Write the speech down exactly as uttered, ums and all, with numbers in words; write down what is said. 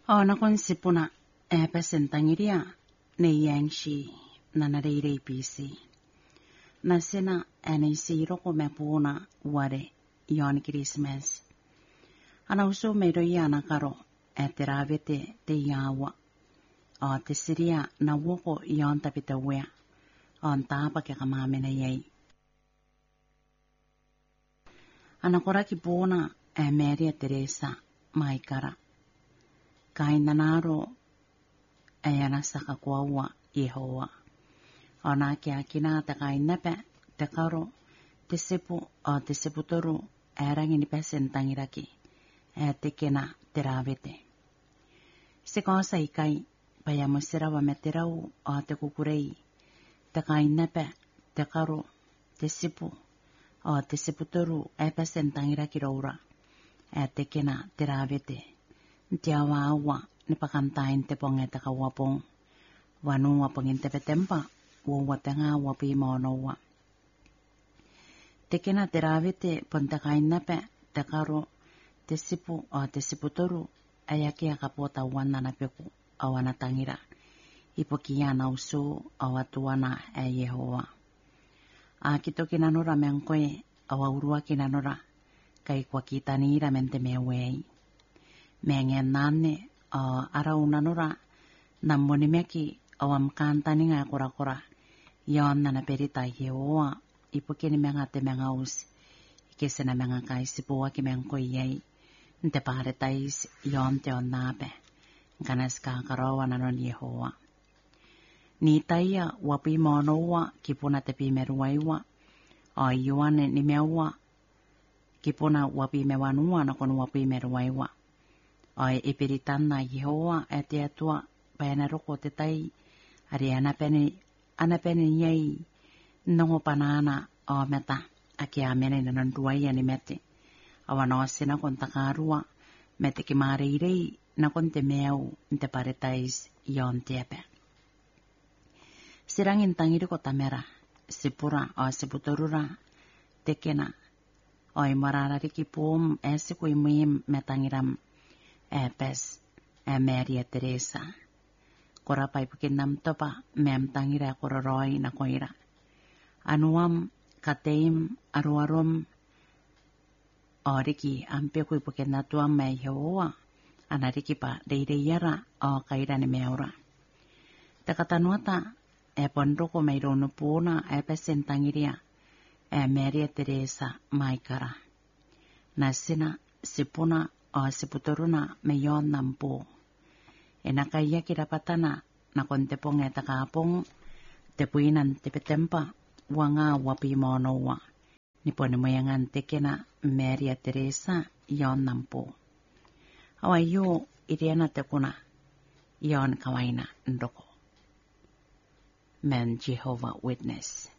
Ona kon sipuna e pesentangiria ne yangshi na nareire pisi. Na sena ene siro ko me puna ware yon Christmas. Ana uso me roiana karo e teravete te yawa. O te siria na woko yon tapita wea. On tapa ke kamamena yei. Ana koraki puna e Maria Teresa maikara. Kaina naro ayana saka kuawa Yehowa. Ona ke akina te kaina pe te karo te sepu o te sepu toru e rangi ni pesentangiraki e te kena te rawete. Se kosa ikai paya musirawa me te rau o te kukurei te kaina pe te karo te sepu o te sepu toru e pesentangiraki raura e te kena te rawete. Te awa awa ni pakantain te ponge te kawapong. Wanua pongin te petempa, uwa te ngā wapi maonoua. Te kena te rawete pon te kainape, te karo, te sipu o te sipu toru, ayake a kapota wana na peku awana tangira. Ipo ki ana usu awa tuana e Yehowa. A kito kinanura meankoe awa urua kinanura, kai kwa kitanira mente mewei. Mengen nane uh, ara unanura na monimeki awam kantani nga kora kora yon na perita Yehowa ipokini menga te menga us ikese na menga kai sipuwa ki menko yei nte pare tais yon te onape ganas ka karawa na non Yehowa ni taia wapi monowa kipuna te pimeruaiwa o yuane ni mewa kipuna wapi mewanua na kon wapi meruaiwa Ai e peritana Yehowa e te atua paena roko te tai ari anapene anapene yei nongo panana o meta aki a mene na nanduai ani mete awana osena kon takarua mete ki mareirei na kon te meu nte paretais yon tepe sirangin tangiri ko tamera sipura o siputorura tekena oi mararari ki pum ese ko imim metangiram Epes, e Maria Teresa. Kora pai pukin nam topa mem tangira kororoi na koira. Anuam kateim aruarum oriki ampe kui pukin na tuam me Yehowa. Anariki pa deideyara o kaira ni meura. Takatanuata e pondoko me rono puna e pesen tangiria e Maria Teresa maikara. Nasina sipuna o siputoruna me yon nampo. E nakaya kirapatana na kontepong e takapong te puinan te petempa wanga wapi monowa. Nipone moyangan tekena Maria Teresa yon nampo. Awayo iriana te kuna yon kawaina ndoko. Men Jehovah Witness.